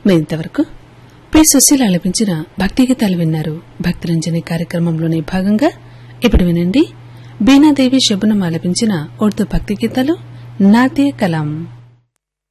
మీరింతవరకు పి సుశీల ఆలపించిన భక్తి గీతాలు విన్నారు. భక్తిరంజని కార్యక్రమంలోని భాగంగా ఇప్పుడు వినండి బీనాదేవి శబనం ఆలపించిన ఉర్దూ భక్తి గీతాలు నాతే కలాం.